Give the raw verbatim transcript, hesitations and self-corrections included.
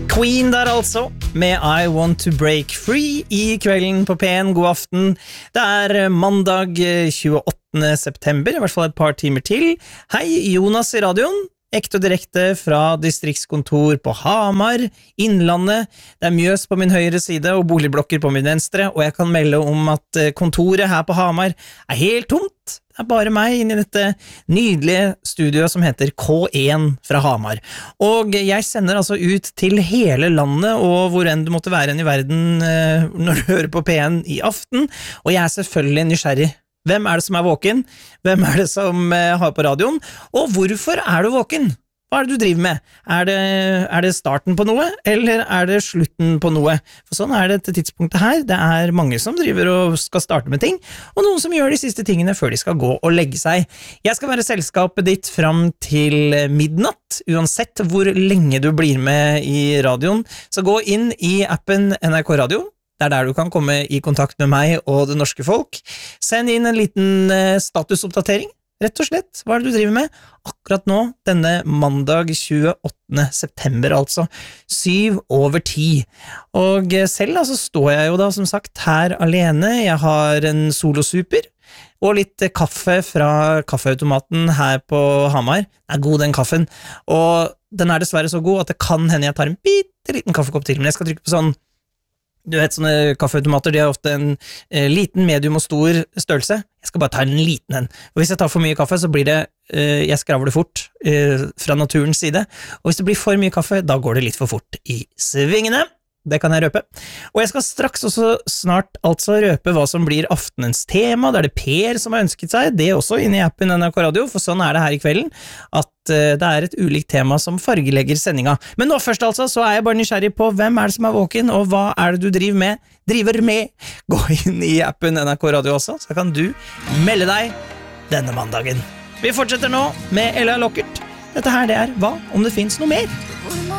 Queen der altså, med I Want to Break Free i kvelden på P en. God aften. Det er mandag tjueåttende september, i hvert fall et par timer til. Hei, Jonas i radioen. Ekte og direkte fra distriktskontor på Hamar, Innlandet. Det er Mjøs på min høyre side og boligblokker på min venstre, og jeg kan melde om at kontoret her på Hamar er helt tomt. Det er bare meg inne i dette nydelige studioet som heter K en fra Hamar. Og jeg sender altså ut til hele landet, og hvor enn du måtte være enn i verden når du hører på P en i aften, og jeg er selvfølgelig nysgjerrig. Hvem er det som er våken? Hvem er det som har på radioen? Og hvorfor er du våken? Hva er det du driver med? Er det, er det starten på noe, eller er det slutten på noe? For sånn er det til tidspunktet her. Det er mange som driver og skal starte med ting, og noen som gjør de siste tingene før de skal gå og legge seg. Jeg skal være selskapet ditt fram til midnatt, uansett hvor lenge du blir med i radioen. Så gå inn i appen N R K Radio. Det er der du kan komme i kontakt med meg og det norske folk. Send inn en liten statusoppdatering. Rett og slett, hva er det du driver med? Akkurat nå, denne mandag tjueåttende september, altså. Syv over ti. Og selv altså, står jeg jo da, som sagt, her alene. Jeg har en solosuper og litt kaffe fra kaffeautomaten her på Hamar. Det er god den kaffen. Og den er dessverre så god at det kan hende jeg tar en bitte liten kaffekopp til. Men jeg skal trykke på sånn. Du vet, sånne kaffeautomater, de har ofte en eh, liten, medium og stor størrelse. Jeg skal bare ta en liten en. Og hvis jeg tar for mye kaffe, så blir det, eh, jeg skravler fort eh, fra naturens side. Og hvis det blir for mye kaffe, da går det litt for fort i svingene. Det kan jeg røpe. Og jeg skal straks også snart altså røpe hva som blir aftenens tema. Det er det Per som har ønsket seg, det også inne i appen N R K Radio, for sånn er det her i kvelden, at uh, det er et ulikt tema som fargelegger sendinga. Men nå først altså, så er jeg bare nysgjerrig på hvem er det som er våken, og hva er det du driver med? Driver med? Gå inn i appen N R K Radio også, så kan du melde deg denne mandagen. Vi fortsetter nå med Ella Lockert. Dette her det er Hva om det finnes noe mer?